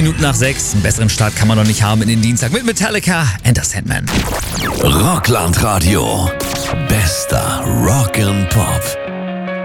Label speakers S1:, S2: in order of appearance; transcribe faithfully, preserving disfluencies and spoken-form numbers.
S1: Minuten nach sechs. Einen besseren Start kann man noch nicht haben in den Dienstag mit Metallica and the Sandman.
S2: Rockland Radio. Bester Rock and Pop.